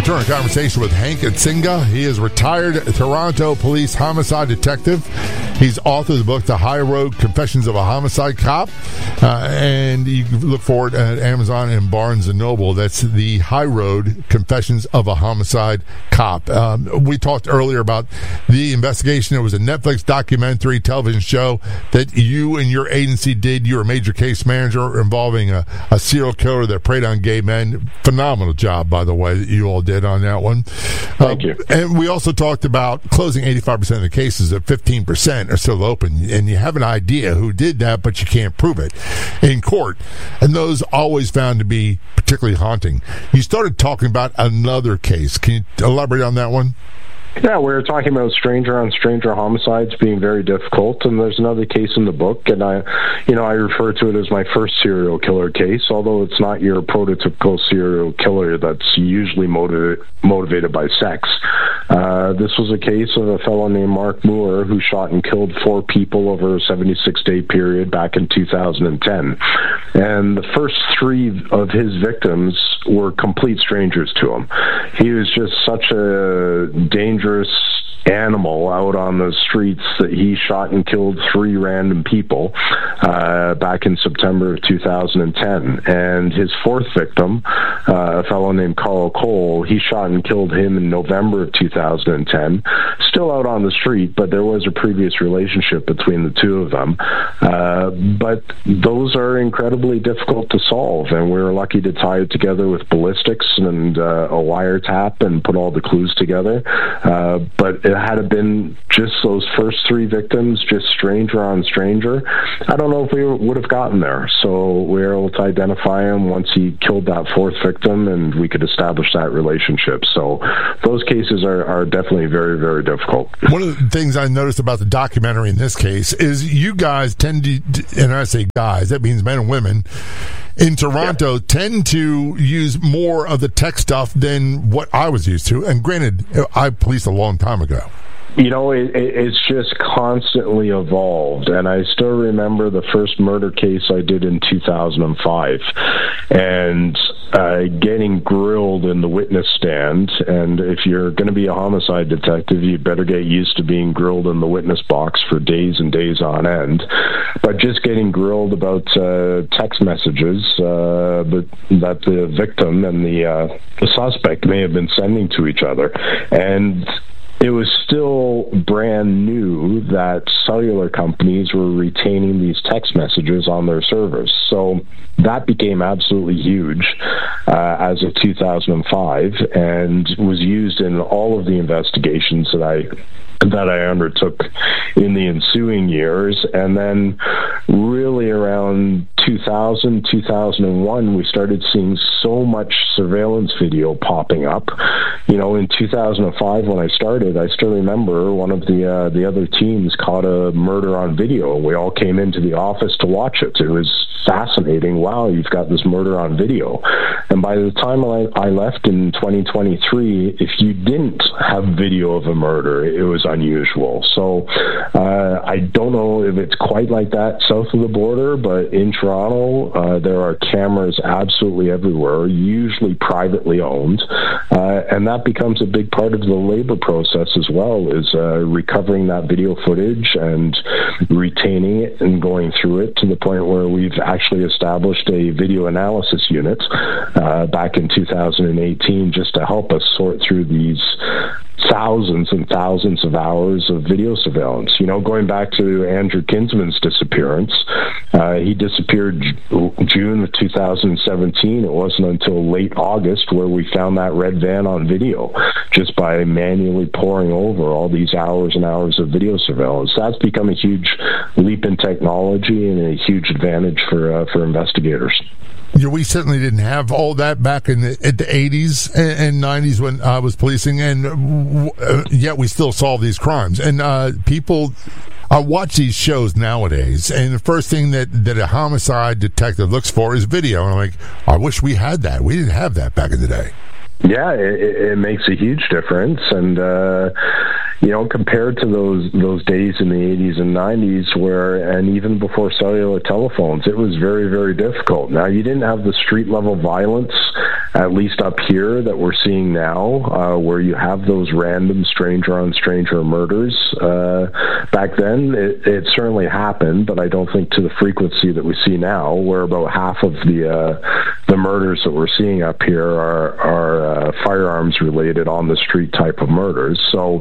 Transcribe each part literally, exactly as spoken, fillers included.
return to conversation with Hank Atsinga. He is retired Toronto police homicide detective. He's author of the book, The High Road Confessions of a Homicide Cop. Uh, and you can look for it at Amazon and Barnes and Noble. That's The High Road Confessions of a Homicide Cop. Um, we talked earlier about the investigation. It was a Netflix documentary television show that you and your agency did. You're a major case manager involving a, a serial killer that preyed on gay men. Phenomenal job, by the way, that you all did on that one. Thank uh, you. And we also talked about closing eighty-five percent of the cases at fifteen percent are still open. And you have an idea who did that, but you can't prove it in court. And those always found to be particularly haunting. You started talking about another case. Can you elaborate on that one? Yeah, we were talking about stranger on stranger homicides being very difficult, and there's another case in the book, and I, you know, I refer to it as my first serial killer case, although it's not your prototypical serial killer that's usually motivated motivated by sex. Uh, this was a case of a fellow named Mark Moore who shot and killed four people over a seventy-six day period back in two thousand ten, and the first three of his victims were complete strangers to him. He was just such a dangerous animal out on the streets that he shot and killed three random people uh, back in September of two thousand ten. And his fourth victim, uh, a fellow named Carl Cole, he shot and killed him in November of two thousand ten. Still out on the street, but there was a previous relationship between the two of them. Uh, but those are incredibly difficult to solve, and we were lucky to tie it together with ballistics and uh, a wiretap and put all the clues together. Uh, but it had it been just those first three victims, just stranger on stranger, I don't know if we would have gotten there. So we were able to identify him once he killed that fourth victim, and we could establish that relationship. So those cases are, are definitely very, very difficult. One of the things I noticed about the documentary in this case is you guys tend to, and I say guys, that means men and women, in Toronto, yeah. tend to use more of the tech stuff than what I was used to. And granted, I policed a long time ago. You know, it, it's just constantly evolved. And I still remember the first murder case I did in two thousand five. And uh, getting grilled in the witness stand. And if you're going to be a homicide detective, you better get used to being grilled in the witness box for days and days on end. But just getting grilled about uh, text messages uh, that, that the victim and the, uh, the suspect may have been sending to each other. And it was still brand new that cellular companies were retaining these text messages on their servers. So that became absolutely huge uh, as of two thousand five and was used in all of the investigations that I that I undertook in the ensuing years. And then really around two thousand, two thousand one, we started seeing so much surveillance video popping up. You know, in two thousand five, when I started, I still remember one of the uh, the other teams caught a murder on video. We all came into the office to watch it. It was fascinating. Wow, you've got this murder on video. And by the time I, I left in twenty twenty-three, if you didn't have video of a murder, it was unusual. So uh, I don't know if it's quite like that south of the border, but in Toronto, uh, there are cameras absolutely everywhere, usually privately owned. Uh, and that becomes a big part of the labor process as well, is uh, recovering that video footage and retaining it and going through it to the point where we've actually established a video analysis unit uh, back in two thousand eighteen just to help us sort through these thousands and thousands of hours of video surveillance. You know, going back to Andrew Kinsman's disappearance, uh, he disappeared June of two thousand seventeen. It wasn't until late August where we found that red van on video, just by manually poring over all these hours and hours of video surveillance. That's become a huge leap in technology and a huge advantage for uh, for investigators. Yeah, we certainly didn't have all that back in the, in the eighties and nineties when I was policing, and uh, yet we still solve these crimes. And uh, people, I watch these shows nowadays, and the first thing that, that a homicide detective looks for is video. And I'm like, I wish we had that. We didn't have that back in the day. Yeah, it, it makes a huge difference. And, uh, you know, compared to those those days in the eighties and nineties where, and even before cellular telephones, it was very, very difficult. Now, you didn't have the street-level violence, at least up here, that we're seeing now, uh, where you have those random stranger-on-stranger murders. Uh, back then, it, it certainly happened, but I don't think to the frequency that we see now, where about half of the uh, the murders that we're seeing up here are, are uh, firearms-related, on-the-street type of murders. So,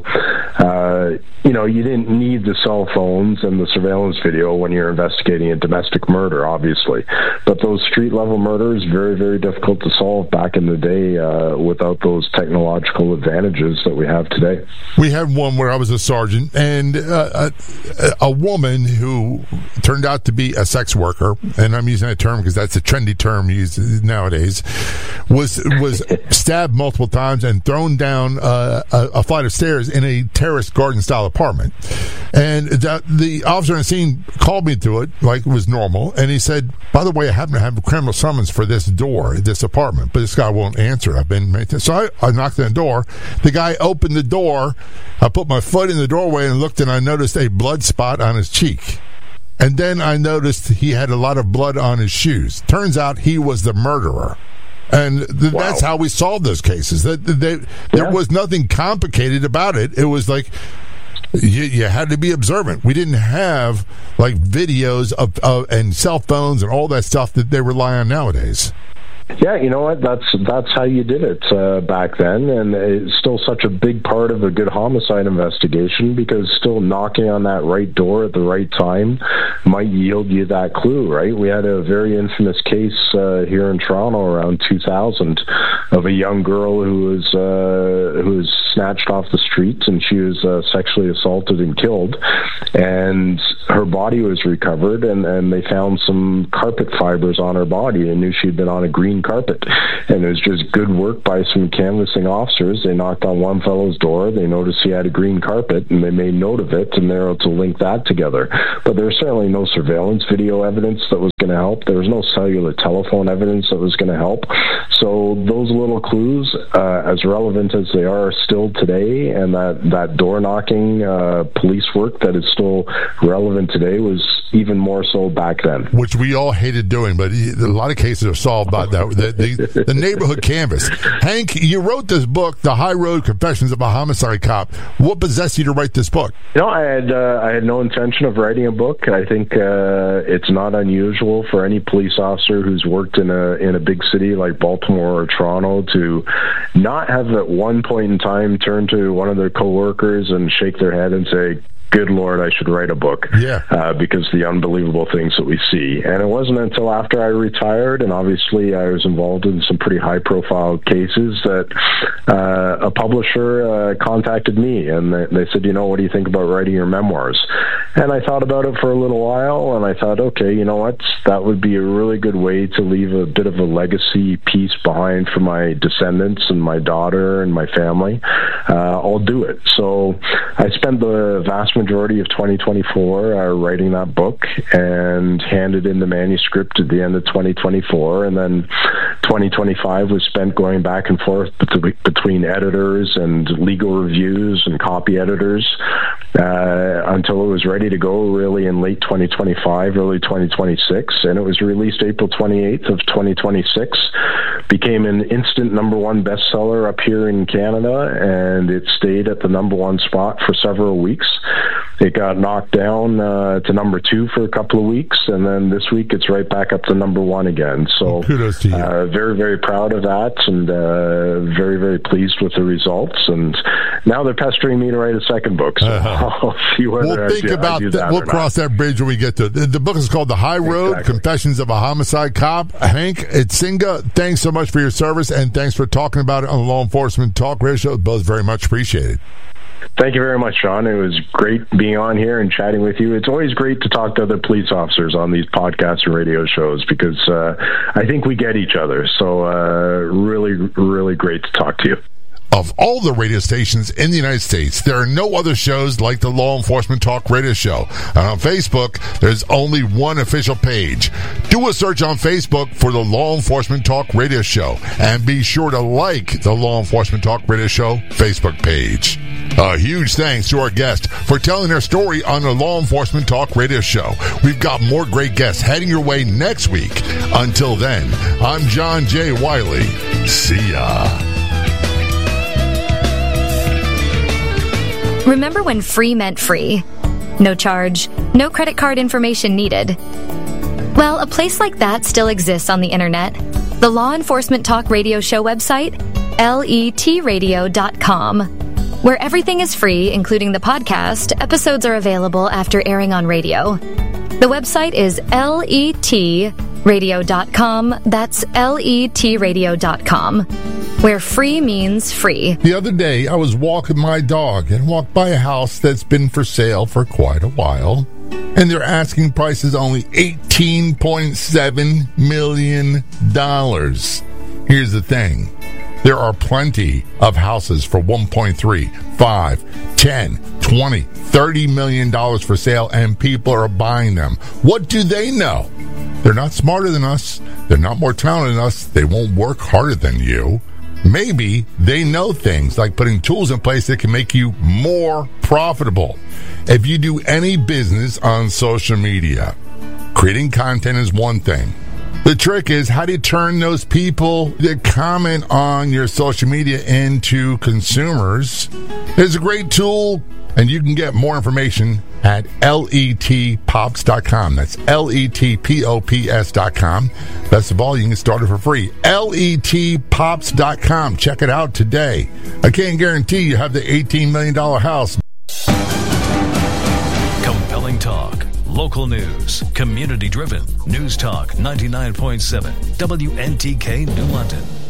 uh, you know, you didn't need the cell phones and the surveillance video when you're investigating a domestic murder, obviously. But those street-level murders, very, very difficult to solve back in the day uh, without those technological advantages that we have today. We had one where I was a sergeant, and uh, a, a woman who turned out to be a sex worker, and I'm using that term because that's a trendy term used nowadays, was was stabbed multiple times and thrown down uh, a, a flight of stairs in a terraced garden-style apartment. And the, the officer on the scene called me to it like it was normal, and he said, by the way, I happen to have a criminal summons for this door, this apartment, but this guy won't answer. I've been maintained. So I, I knocked on the door. The guy opened the door. I put my foot in the doorway and looked, and I noticed a blood spot on his cheek. And then I noticed he had a lot of blood on his shoes. Turns out he was the murderer. And th- wow. that's how we solved those cases. That they, yeah. There was nothing complicated about it. It was like you, you had to be observant. We didn't have like videos of, of and cell phones and all that stuff that they rely on nowadays. Yeah, you know what? That's that's how you did it uh, back then, and it's still such a big part of a good homicide investigation because still knocking on that right door at the right time might yield you that clue, right? We had a very infamous case uh, here in Toronto around two thousand of a young girl who was uh, who was snatched off the streets, and she was uh, sexually assaulted and killed, and her body was recovered, and, and they found some carpet fibers on her body and knew she'd been on a green carpet. And it was just good work by some canvassing officers. They knocked on one fellow's door, they noticed he had a green carpet, and they made note of it, and they were able to link that together. But there was certainly no surveillance video evidence that was going to help. There was no cellular telephone evidence that was going to help. So those little clues, uh, as relevant as they are still today, and that, that door knocking uh, police work that is still relevant today was even more so back then. Which we all hated doing, but a lot of cases are solved by that. The, the, the neighborhood canvas. Hank, you wrote this book, The High Road Confessions of a Homicide Cop. What possessed you to write this book? You know, I had uh, I had no intention of writing a book. I think uh, it's not unusual for any police officer who's worked in a in a big city like Baltimore or Toronto to not have at one point in time turn to one of their coworkers and shake their head and say, good Lord, I should write a book. Yeah. Uh, because the unbelievable things that we see. And it wasn't until after I retired, and obviously I was involved in some pretty high-profile cases, that uh, a publisher uh, contacted me, and they, they said, you know, what do you think about writing your memoirs? And I thought about it for a little while, and I thought, okay, you know what, that would be a really good way to leave a bit of a legacy piece behind for my descendants and my daughter and my family. Uh, I'll do it. So I spent the vast majority of twenty twenty-four uh, writing that book and handed in the manuscript at the end of twenty twenty-four, and then twenty twenty-five was spent going back and forth between editors and legal reviews and copy editors uh, until it was ready to go really in late twenty twenty-five, early twenty twenty-six, and it was released April twenty-eighth of twenty twenty-six, became an instant number one bestseller up here in Canada, and it stayed at the number one spot for several weeks. It got knocked down uh, to number two for a couple of weeks, and then this week it's right back up to number one again. So well, kudos to you. Uh, very, very proud of that, and uh, very, very pleased with the results. And now they're pestering me to write a second book, so uh-huh. I'll see whether we'll I think do, about I do that. that We'll cross not. that bridge when we get to it. The, the book is called The High Road, exactly. Confessions of a Homicide Cop. Hank Idsinga, thanks so much for your service, and thanks for talking about it on the Law Enforcement Talk Radio Show. Both very much appreciated. Thank you very much, Sean. It was great being on here and chatting with you. It's always great to talk to other police officers on these podcasts and radio shows because uh, I think we get each other. So uh, really, really great to talk to you. Of all the radio stations in the United States, there are no other shows like the Law Enforcement Talk Radio Show. And on Facebook, there's only one official page. Do a search on Facebook for the Law Enforcement Talk Radio Show. And be sure to like the Law Enforcement Talk Radio Show Facebook page. A huge thanks to our guest for telling their story on the Law Enforcement Talk Radio Show. We've got more great guests heading your way next week. Until then, I'm John J. Wiley. See ya. Remember when free meant free? No charge, no credit card information needed. Well, a place like that still exists on the internet. The Law Enforcement Talk Radio Show website, L E T radio dot com. Where everything is free, including the podcast, episodes are available after airing on radio. The website is L E T radio dot com. That's L E T radio dot com. Where free means free. The other day, I was walking my dog and walked by a house that's been for sale for quite a while. And their asking price is only eighteen point seven million dollars. Here's the thing. There are plenty of houses for one point three, five, ten, twenty, thirty million dollars for sale, and people are buying them. What do they know? They're not smarter than us. They're not more talented than us. They won't work harder than you. Maybe they know things like putting tools in place that can make you more profitable. If you do any business on social media, creating content is one thing. The trick is, how do you turn those people that comment on your social media into consumers? There's a great tool, and you can get more information at L E T pops dot com. That's L E T P O P S dot com. Best of all, you can start it for free. L E T pops dot com. Check it out today. I can't guarantee you have the eighteen million dollars house. Compelling talk. Local news, community-driven. News Talk ninety-nine point seven, W N T K New London.